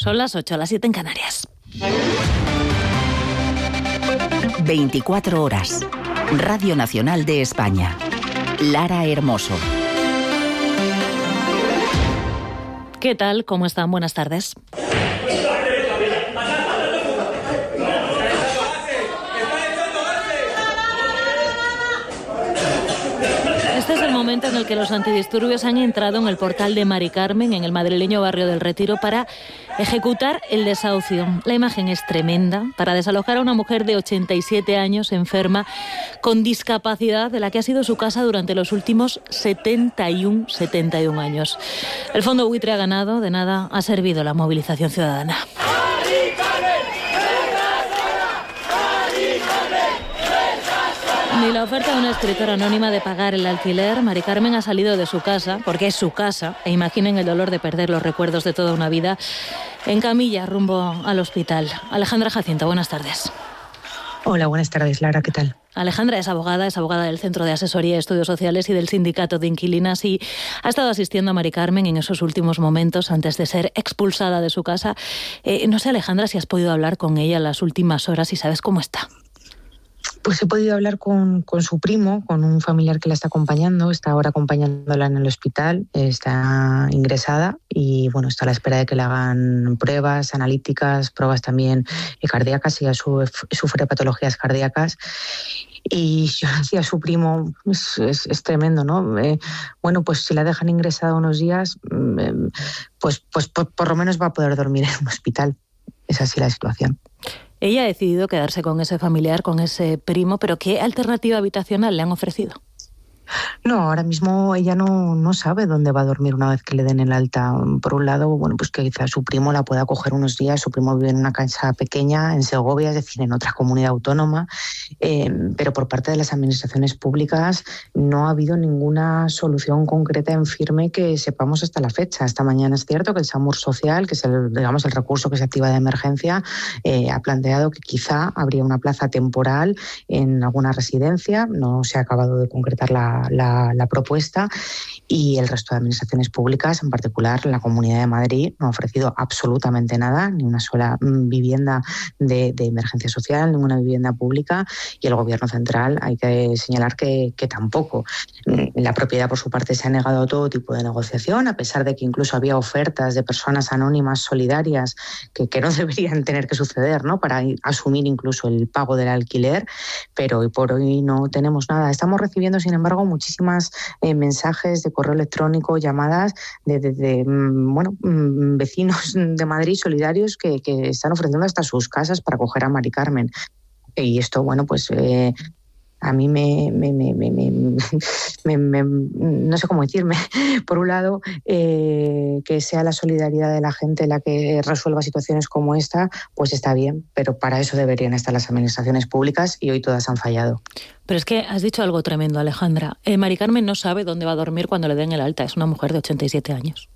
Son las 8, las 7 en Canarias. 24 horas. Radio Nacional de España. Lara Hermoso. ¿Qué tal? ¿Cómo están? Buenas tardes. Este es el momento en el que los antidisturbios han entrado en el portal de Mari Carmen, en el madrileño barrio del Retiro, para ejecutar el desahucio. La imagen es tremenda, para desalojar a una mujer de 87 años, enferma, con discapacidad, de la que ha sido su casa durante los últimos 71 años. El Fondo Buitre ha ganado, de nada ha servido la movilización ciudadana. Ni la oferta de una escritora anónima de pagar el alquiler. Mari Carmen ha salido de su casa, porque es su casa, e imaginen el dolor de perder los recuerdos de toda una vida, en camilla rumbo al hospital. Alejandra Jacinto, buenas tardes. Hola, buenas tardes, Lara, ¿qué tal? Alejandra es abogada del Centro de Asesoría y Estudios Sociales y del Sindicato de Inquilinas, y ha estado asistiendo a Mari Carmen en esos últimos momentos antes de ser expulsada de su casa. No sé, Alejandra, si has podido hablar con ella en las últimas horas y sabes cómo está. Pues he podido hablar con su primo, con un familiar que la está acompañando. Está ahora acompañándola en el hospital, está ingresada y bueno, está a la espera de que le hagan pruebas analíticas, pruebas también cardíacas. Ella sufre patologías cardíacas. Y yo decía a su primo, es tremendo, ¿no? Bueno, pues si la dejan ingresada unos días, pues por lo menos va a poder dormir en un hospital. Es así la situación. Ella ha decidido quedarse con ese familiar, con ese primo, pero ¿qué alternativa habitacional le han ofrecido? No, ahora mismo ella no sabe dónde va a dormir una vez que le den el alta. Por un lado, bueno, pues que quizás su primo la pueda acoger unos días. Su primo vive en una casa pequeña en Segovia, es decir, en otra comunidad autónoma, pero por parte de las administraciones públicas no ha habido ninguna solución concreta en firme que sepamos hasta la fecha. Esta mañana es cierto que el SAMUR Social, que es el recurso que se activa de emergencia, ha planteado que quizá habría una plaza temporal en alguna residencia. No se ha acabado de concretar la propuesta, y el resto de administraciones públicas, en particular la Comunidad de Madrid, no ha ofrecido absolutamente nada, ni una sola vivienda de emergencia social, ninguna vivienda pública, y el Gobierno central, hay que señalar que tampoco. La propiedad, por su parte, se ha negado a todo tipo de negociación, a pesar de que incluso había ofertas de personas anónimas solidarias que no deberían tener que suceder, ¿no?, para asumir incluso el pago del alquiler, pero hoy por hoy no tenemos nada. Estamos recibiendo, sin embargo, muchísimas mensajes de correo electrónico, llamadas de vecinos de Madrid solidarios que están ofreciendo hasta sus casas para acoger a Mari Carmen. Y esto, bueno, pues a mí no sé cómo decirme. Por un lado, que sea la solidaridad de la gente la que resuelva situaciones como esta, pues está bien, pero para eso deberían estar las administraciones públicas, y hoy todas han fallado. Pero es que has dicho algo tremendo, Alejandra. Mari Carmen no sabe dónde va a dormir cuando le den el alta. Es una mujer de 87 años.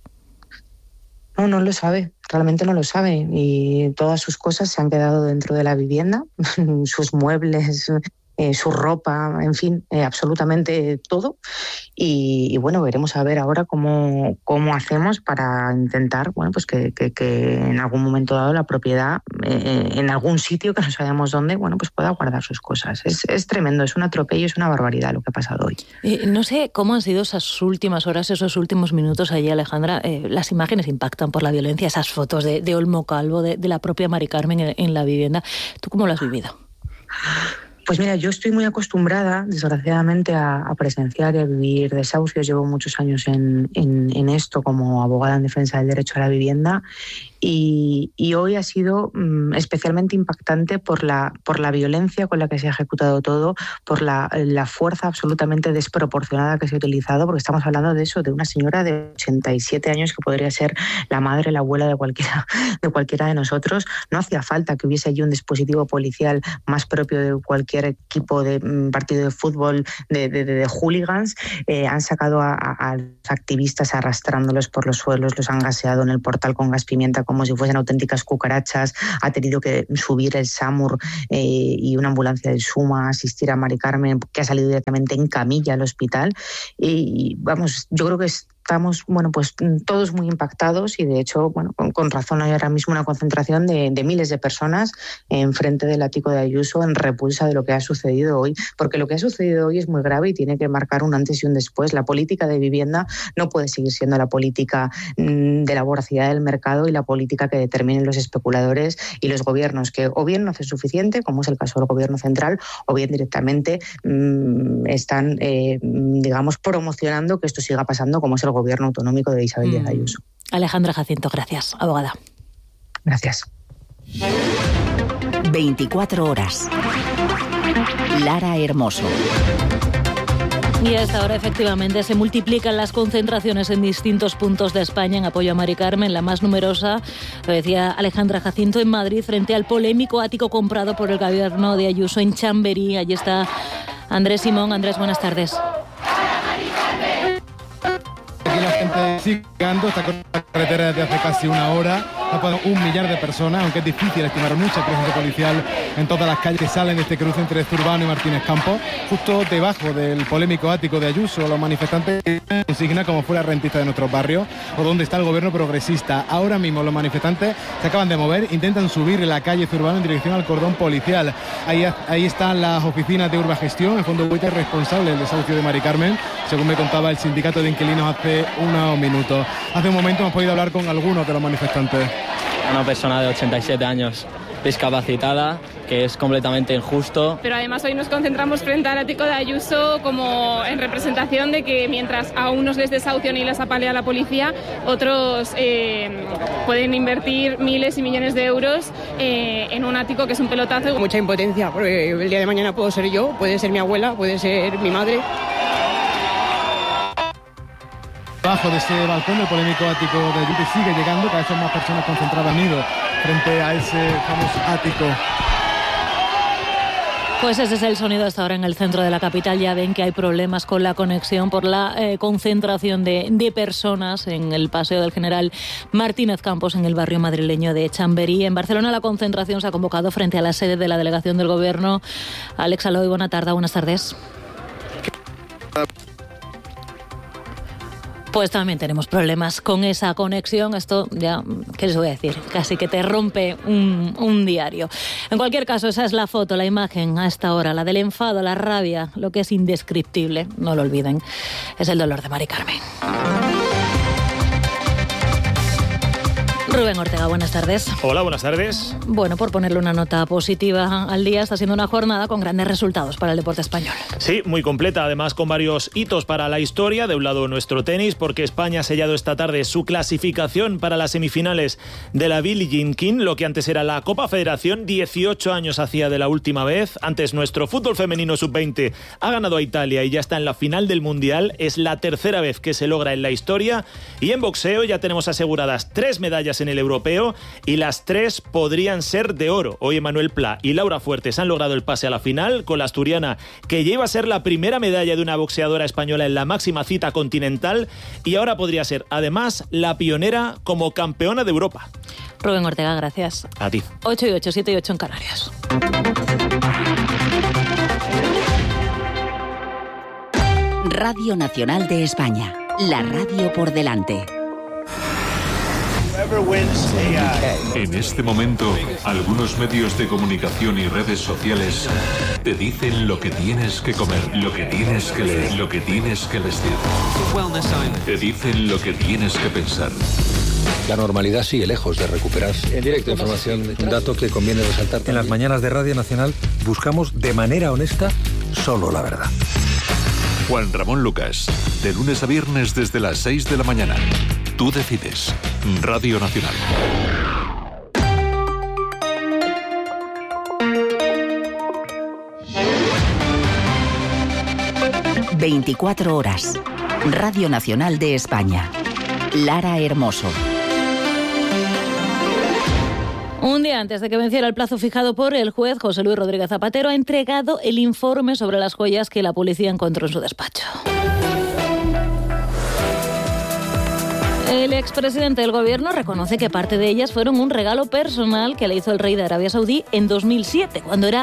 No lo sabe, realmente no lo sabe. Y todas sus cosas se han quedado dentro de la vivienda, sus muebles, su ropa, en fin, absolutamente todo. Y bueno, veremos a ver ahora cómo hacemos para intentar, bueno, pues que en algún momento dado la propiedad, en algún sitio que no sabemos dónde, bueno, pues pueda guardar sus cosas. Es tremendo, es un atropello, es una barbaridad lo que ha pasado hoy. No sé cómo han sido esas últimas horas, esos últimos minutos allí, Alejandra. Las imágenes impactan por la violencia, esas fotos de Olmo Calvo, de la propia Mari Carmen en la vivienda. ¿Tú cómo lo has vivido? Pues mira, yo estoy muy acostumbrada, desgraciadamente, a presenciar y a vivir desahucios. Llevo muchos años en esto como abogada en defensa del derecho a la vivienda, y hoy ha sido especialmente impactante por la violencia con la que se ha ejecutado todo, por la fuerza absolutamente desproporcionada que se ha utilizado, porque estamos hablando de eso, de una señora de 87 años que podría ser la madre, la abuela de cualquiera de nosotros. No hacía falta que hubiese allí un dispositivo policial más propio de cualquier equipo de partido de fútbol de hooligans. Han sacado a los activistas arrastrándolos por los suelos, los han gaseado en el portal con gas pimienta como si fuesen auténticas cucarachas. Ha tenido que subir el SAMUR y una ambulancia del SUMA a asistir a Mari Carmen, que ha salido directamente en camilla al hospital. Y vamos, yo creo que es estamos, bueno, pues todos muy impactados y de hecho, bueno, con razón hay ahora mismo una concentración de miles de personas enfrente del ático de Ayuso en repulsa de lo que ha sucedido hoy, porque lo que ha sucedido hoy es muy grave y tiene que marcar un antes y un después. La política de vivienda no puede seguir siendo la política de la voracidad del mercado y la política que determinen los especuladores y los gobiernos, que o bien no hacen suficiente, como es el caso del gobierno central, o bien directamente están, digamos, promocionando que esto siga pasando, como es el gobierno autonómico de Isabel Díaz Ayuso. Alejandra Jacinto, gracias, abogada. Gracias. 24 horas. Lara Hermoso. Y a esta hora, efectivamente, se multiplican las concentraciones en distintos puntos de España en apoyo a Mari Carmen. La más numerosa, lo decía Alejandra Jacinto, en Madrid, frente al polémico ático comprado por el gobierno de Ayuso en Chamberí. Allí está Andrés Simón. Andrés, buenas tardes. Aquí la gente sigue llegando, esta carretera desde hace casi una hora. Ha pasado 1 millar de personas, aunque es difícil estimar mucha presencia policial en todas las calles que salen de este cruce entre Zurbano y Martínez Campos. Justo debajo del polémico ático de Ayuso, los manifestantes consignan como fuera rentista de nuestros barrios o donde está el gobierno progresista. Ahora mismo los manifestantes se acaban de mover, intentan subir la calle Zurbano en dirección al cordón policial. Ahí están las oficinas de Urbagestión, el Fondo Buitre responsable del desahucio de Mari Carmen, según me contaba el sindicato de inquilinos hace unos minutos. Hace un momento hemos podido hablar con algunos de los manifestantes. Una persona de 87 años discapacitada, que es completamente injusto. Pero además hoy nos concentramos frente al ático de Ayuso como en representación de que mientras a unos les desahucian y les apalea la policía, otros pueden invertir miles y millones de euros en un ático que es un pelotazo. Mucha impotencia, porque el día de mañana puedo ser yo, puede ser mi abuela, puede ser mi madre. Bajo de ese balcón del polémico ático de Ayuso sigue llegando, cada vez son más personas concentradas unidas frente a ese famoso ático. Pues ese es el sonido hasta ahora en el centro de la capital. Ya ven que hay problemas con la conexión por la concentración de personas en el Paseo del General Martínez Campos, en el barrio madrileño de Chamberí. En Barcelona la concentración se ha convocado frente a la sede de la delegación del Gobierno. Alex Aloy, buenas tardes. Pues también tenemos problemas con esa conexión. Esto ya, ¿qué les voy a decir? Casi que te rompe un diario. En cualquier caso, esa es la foto, la imagen a esta hora, la del enfado, la rabia, lo que es indescriptible, no lo olviden, es el dolor de Mari Carmen. Rubén Ortega, buenas tardes. Hola, buenas tardes. Bueno, por ponerle una nota positiva al día, está siendo una jornada con grandes resultados para el deporte español. Sí, muy completa, además con varios hitos para la historia. De un lado nuestro tenis, porque España ha sellado esta tarde su clasificación para las semifinales de la Billie Jean King, lo que antes era la Copa Federación, 18 años hacía de la última vez. Antes nuestro fútbol femenino sub-20 ha ganado a Italia y ya está en la final del Mundial. Es la tercera vez que se logra en la historia. Y en boxeo ya tenemos aseguradas 3 medallas en el europeo y las 3 podrían ser de oro. Hoy Emanuel Pla y Laura Fuertes han logrado el pase a la final con la asturiana, que ya iba a ser la primera medalla de una boxeadora española en la máxima cita continental y ahora podría ser además la pionera como campeona de Europa. Rubén Ortega, gracias. A ti. 8 y 8, 7 y 8 en Canarias. Radio Nacional de España, la radio por delante. En este momento, algunos medios de comunicación y redes sociales te dicen lo que tienes que comer, lo que tienes que leer, lo que tienes que vestir. Te dicen lo que tienes que pensar. La normalidad sigue lejos de recuperarse. En directo, información, un dato que conviene resaltar. En las mañanas de Radio Nacional buscamos de manera honesta solo la verdad. Juan Ramón Lucas, de lunes a viernes desde las 6 de la mañana. Tú decides. Radio Nacional. ...24 horas... Radio Nacional de España. Lara Hermoso. Un día antes de que venciera el plazo fijado por el juez, José Luis Rodríguez Zapatero ha entregado el informe sobre las joyas que la policía encontró en su despacho. El expresidente del gobierno reconoce que parte de ellas fueron un regalo personal que le hizo el rey de Arabia Saudí en 2007, cuando era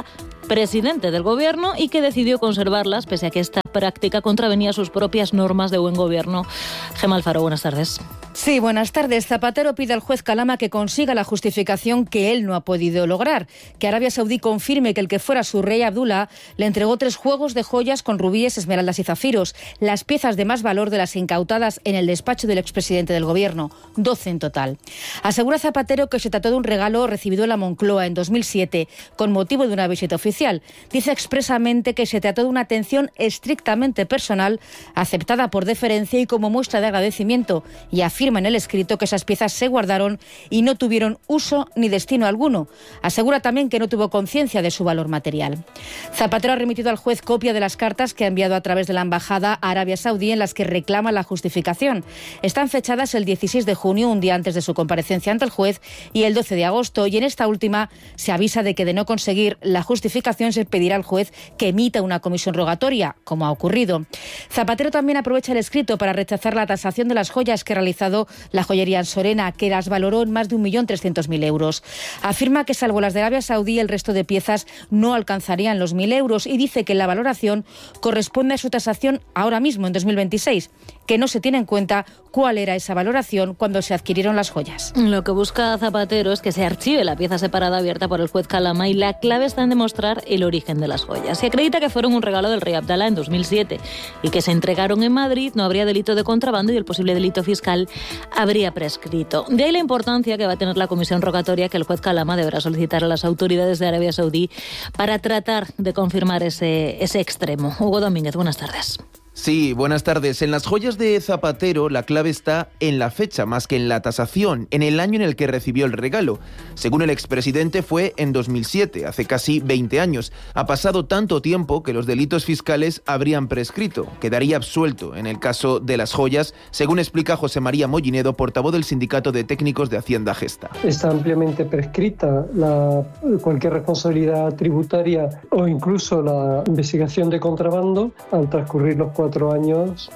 presidente del gobierno y que decidió conservarlas pese a que esta práctica contravenía sus propias normas de buen gobierno. Gemma Alfaro, buenas tardes. Sí, buenas tardes. Zapatero pide al juez Kalama que consiga la justificación que él no ha podido lograr, que Arabia Saudí confirme que el que fuera su rey Abdullah le entregó 3 juegos de joyas con rubíes, esmeraldas y zafiros, las piezas de más valor de las incautadas en el despacho del expresidente del gobierno, 12 en total. Asegura Zapatero que se trató de un regalo recibido en la Moncloa en 2007 con motivo de una visita oficial. Dice expresamente que se trató de una atención estrictamente personal, aceptada por deferencia y como muestra de agradecimiento, y afirma en el escrito que esas piezas se guardaron y no tuvieron uso ni destino alguno. Asegura también que no tuvo conciencia de su valor material. Zapatero ha remitido al juez copia de las cartas que ha enviado a través de la embajada a Arabia Saudí en las que reclama la justificación. Están fechadas el 16 de junio, un día antes de su comparecencia ante el juez, y el 12 de agosto, y en esta última se avisa de que de no conseguir la justificación se pedirá al juez que emita una comisión rogatoria, como ha ocurrido. Zapatero también aprovecha el escrito para rechazar la tasación de las joyas que ha realizado la joyería Sorena, que las valoró en más de 1.300.000 euros. Afirma que salvo las de Arabia Saudí, el resto de piezas no alcanzarían los 1.000 euros y dice que la valoración corresponde a su tasación ahora mismo, en 2026, que no se tiene en cuenta cuál era esa valoración cuando se adquirieron las joyas. Lo que busca Zapatero es que se archive la pieza separada abierta por el juez Kalama y la clave está en demostrar el origen de las joyas. Se acredita que fueron un regalo del rey Abdalá en 2007 y que se entregaron en Madrid, no habría delito de contrabando y el posible delito fiscal habría prescrito. De ahí la importancia que va a tener la comisión rogatoria que el juez Kalama deberá solicitar a las autoridades de Arabia Saudí para tratar de confirmar ese extremo. Hugo Domínguez, buenas tardes. Sí, buenas tardes. En las joyas de Zapatero la clave está en la fecha más que en la tasación, en el año en el que recibió el regalo. Según el expresidente fue en 2007, hace casi 20 años. Ha pasado tanto tiempo que los delitos fiscales habrían prescrito. Quedaría absuelto en el caso de las joyas, según explica José María Mollinedo, portavoz del Sindicato de Técnicos de Hacienda Gesta. Está ampliamente prescrita cualquier responsabilidad tributaria o incluso la investigación de contrabando al transcurrir los 4 años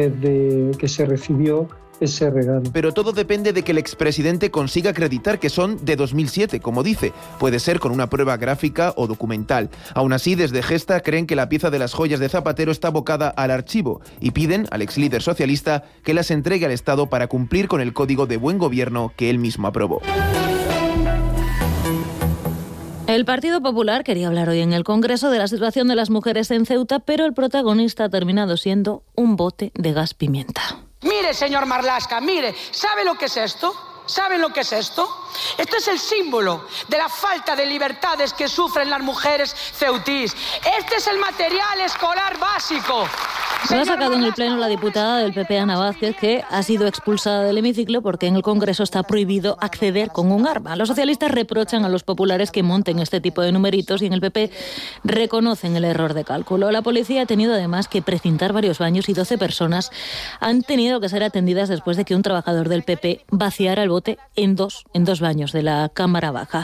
desde que se recibió ese regalo. Pero todo depende de que el expresidente consiga acreditar que son de 2007, como dice. Puede ser con una prueba gráfica o documental. Aún así, desde Gesta creen que la pieza de las joyas de Zapatero está abocada al archivo y piden al exlíder socialista que las entregue al Estado para cumplir con el Código de Buen Gobierno que él mismo aprobó. El Partido Popular quería hablar hoy en el Congreso de la situación de las mujeres en Ceuta, pero el protagonista ha terminado siendo un bote de gas pimienta. Mire, señor Marlaska, mire, ¿sabe lo que es esto? ¿Saben lo que es esto? Esto es el símbolo de la falta de libertades que sufren las mujeres ceutís. Este es el material escolar básico. Lo ha sacado en el Pleno la diputada del PP, Ana Vázquez, que ha sido expulsada del hemiciclo porque en el Congreso está prohibido acceder con un arma. Los socialistas reprochan a los populares que monten este tipo de numeritos y en el PP reconocen el error de cálculo. La policía ha tenido además que precintar varios baños y 12 personas han tenido que ser atendidas después de que un trabajador del PP vaciara el bote en dos baños de la Cámara Baja.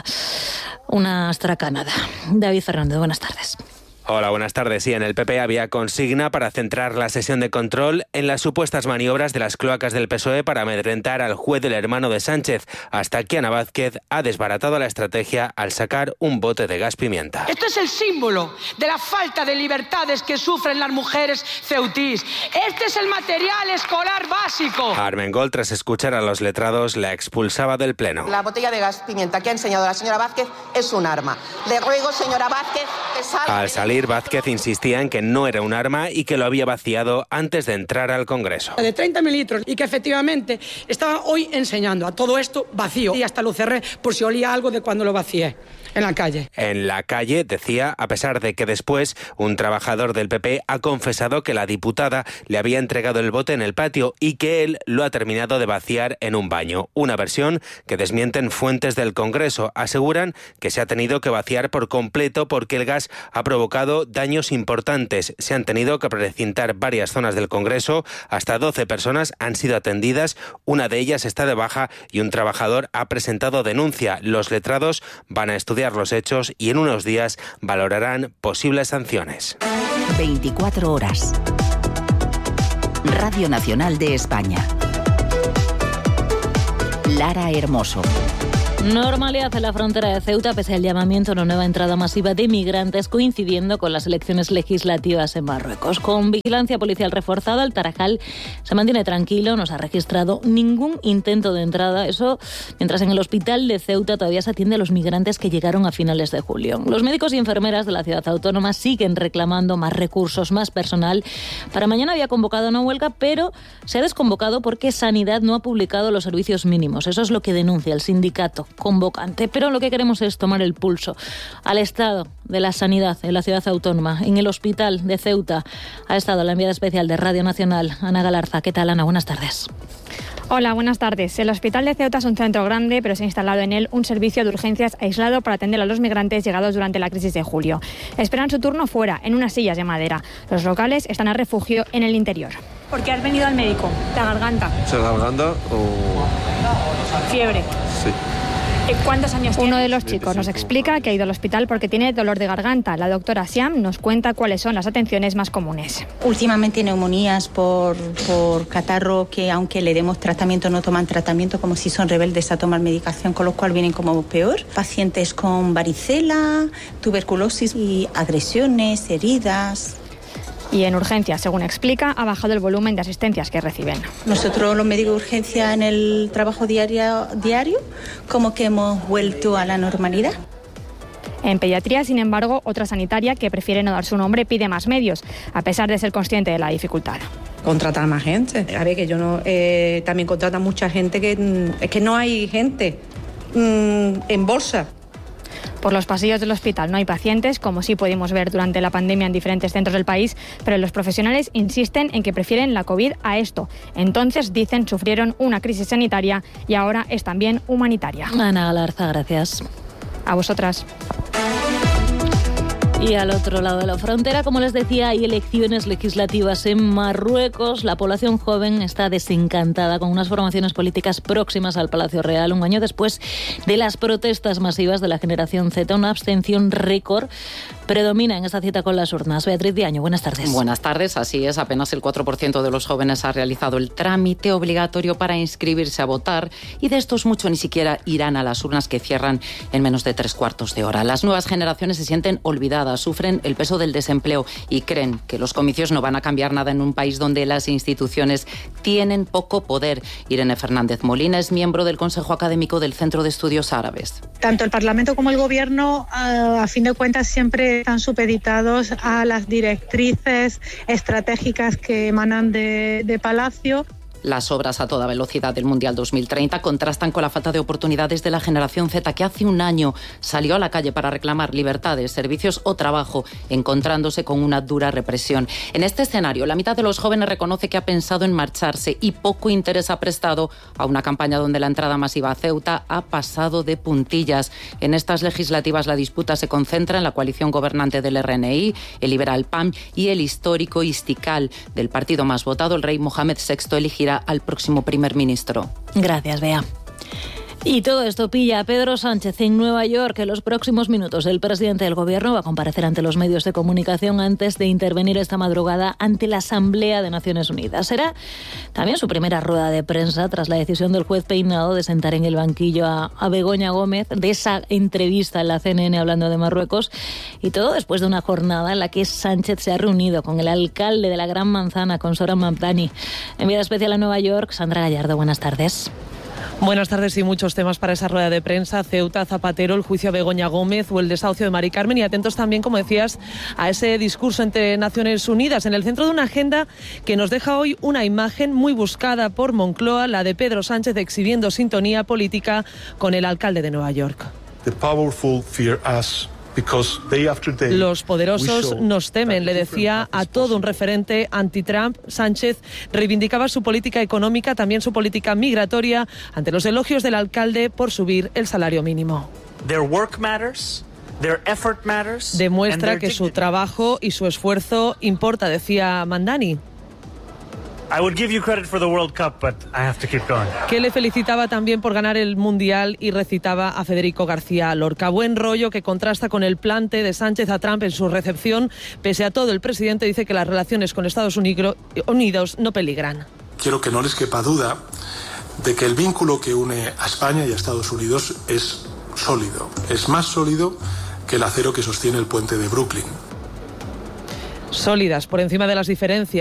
Una astracanada. David Fernández, buenas tardes. Hola, buenas tardes. Sí, en el PP había consigna para centrar la sesión de control en las supuestas maniobras de las cloacas del PSOE para amedrentar al juez del hermano de Sánchez, hasta que Ana Vázquez ha desbaratado la estrategia al sacar un bote de gas pimienta. Esto es el símbolo de la falta de libertades que sufren las mujeres ceutís. Este es el material escolar básico. Armengol, tras escuchar a los letrados, la expulsaba del Pleno. La botella de gas pimienta que ha enseñado la señora Vázquez es un arma. Le ruego, señora Vázquez, que salga. Al salir, Vázquez insistía en que no era un arma y que lo había vaciado antes de entrar al Congreso. De 30 mililitros y que efectivamente estaba hoy enseñando a todo esto vacío y hasta lo cerré por si olía algo de cuando lo vacié en la calle. En la calle, decía, a pesar de que después un trabajador del PP ha confesado que la diputada le había entregado el bote en el patio y que él lo ha terminado de vaciar en un baño. Una versión que desmienten fuentes del Congreso. Aseguran que se ha tenido que vaciar por completo porque el gas ha provocado daños importantes. Se han tenido que precintar varias zonas del Congreso. Hasta 12 personas han sido atendidas. Una de ellas está de baja y un trabajador ha presentado denuncia. Los letrados van a estudiar los hechos y en unos días valorarán posibles sanciones. 24 horas. Radio Nacional de España. Lara Hermoso. Normalidad en la frontera de Ceuta pese al llamamiento a una nueva entrada masiva de migrantes coincidiendo con las elecciones legislativas en Marruecos. Con vigilancia policial reforzada, el Tarajal se mantiene tranquilo, no se ha registrado ningún intento de entrada. Eso mientras en el hospital de Ceuta todavía se atiende a los migrantes que llegaron a finales de julio. Los médicos y enfermeras de la ciudad autónoma siguen reclamando más recursos, más personal. Para mañana había convocado una huelga, pero se ha desconvocado porque Sanidad no ha publicado los servicios mínimos. Eso es lo que denuncia el sindicato convocante, pero lo que queremos es tomar el pulso al estado de la sanidad en la ciudad autónoma. En el hospital de Ceuta ha estado la enviada especial de Radio Nacional, Ana Galarza. ¿Qué tal, Ana? Buenas tardes. Hola, buenas tardes. El Hospital de Ceuta es un centro grande, pero se ha instalado en él un servicio de urgencias aislado para atender a los migrantes llegados durante la crisis de julio. Esperan su turno fuera, en unas sillas de madera. Los locales están a refugio en el interior. ¿Por qué has venido al médico? ¿La garganta? ¿La garganta o...? Fiebre. Sí. ¿Cuántos años tiene? Uno de los chicos nos explica que ha ido al hospital porque tiene dolor de garganta. La doctora Siam nos cuenta cuáles son las atenciones más comunes. Últimamente neumonías por catarro que aunque le demos tratamiento no toman tratamiento, como si son rebeldes a tomar medicación, con lo cual vienen como peor. Pacientes con varicela, tuberculosis y agresiones, heridas. Y en urgencias, según explica, ha bajado el volumen de asistencias que reciben. Nosotros los médicos de urgencia en el trabajo diario como que hemos vuelto a la normalidad. En pediatría, sin embargo, otra sanitaria que prefiere no dar su nombre pide más medios, a pesar de ser consciente de la dificultad. Contratar más gente. A ver, que yo no también contratan mucha gente que es que no hay gente en bolsa. Por los pasillos del hospital no hay pacientes, como sí pudimos ver durante la pandemia en diferentes centros del país, pero los profesionales insisten en que prefieren la COVID a esto. Entonces, dicen, sufrieron una crisis sanitaria y ahora es también humanitaria. Ana Galarza, gracias. A vosotras. Y al otro lado de la frontera, como les decía, hay elecciones legislativas en Marruecos. La población joven está desencantada con unas formaciones políticas próximas al Palacio Real, un año después de las protestas masivas de la generación Z. Una abstención récord predomina en esta cita con las urnas. Beatriz Diaño, buenas tardes. Buenas tardes, así es. Apenas el 4% de los jóvenes ha realizado el trámite obligatorio para inscribirse a votar y de estos muchos ni siquiera irán a las urnas que cierran en menos de 3/4 de hora. Las nuevas generaciones se sienten olvidadas, sufren el peso del desempleo y creen que los comicios no van a cambiar nada en un país donde las instituciones tienen poco poder. Irene Fernández Molina es miembro del Consejo Académico del Centro de Estudios Árabes. Tanto el Parlamento como el Gobierno, a fin de cuentas, siempre están supeditados a las directrices estratégicas que emanan de Palacio. Las obras a toda velocidad del Mundial 2030 contrastan con la falta de oportunidades de la generación Z, que hace un año salió a la calle para reclamar libertades, servicios o trabajo, encontrándose con una dura represión. En este escenario, la mitad de los jóvenes reconoce que ha pensado en marcharse y poco interés ha prestado a una campaña donde la entrada masiva a Ceuta ha pasado de puntillas. En estas legislativas la disputa se concentra en la coalición gobernante del RNI, el liberal PAM y el histórico Istiqlal. Del partido más votado, el rey Mohamed VI elegirá al próximo primer ministro. Gracias, Bea. Y todo esto pilla a Pedro Sánchez en Nueva York. En los próximos minutos el presidente del Gobierno va a comparecer ante los medios de comunicación antes de intervenir esta madrugada ante la Asamblea de Naciones Unidas. Será también su primera rueda de prensa tras la decisión del juez Peinado de sentar en el banquillo a Begoña Gómez, de esa entrevista en la CNN hablando de Marruecos, y todo después de una jornada en la que Sánchez se ha reunido con el alcalde de la Gran Manzana, con Sohran Mamdani. Enviada especial a Nueva York, Sandra Gallardo, buenas tardes. Buenas tardes y muchos temas para esa rueda de prensa. Ceuta, Zapatero, el juicio a Begoña Gómez o el desahucio de Mari Carmen, y atentos también, como decías, a ese discurso entre Naciones Unidas en el centro de una agenda que nos deja hoy una imagen muy buscada por Moncloa, la de Pedro Sánchez exhibiendo sintonía política con el alcalde de Nueva York. The powerful fear us. Los poderosos nos temen, le decía a todo un referente anti-Trump. Sánchez reivindicaba su política económica, también su política migratoria, ante los elogios del alcalde por subir el salario mínimo. Demuestra que su trabajo y su esfuerzo importa, decía Mamdani. Que le felicitaba también por ganar el Mundial y recitaba a Federico García Lorca. Buen rollo que contrasta con el plante de Sánchez a Trump en su recepción. Pese a todo, el presidente dice que las relaciones con Estados Unidos no peligran. Quiero que no les quepa duda de que el vínculo que une a España y a Estados Unidos es sólido, es más sólido que el acero que sostiene el puente de Brooklyn. Sólidas, por encima de las diferencias.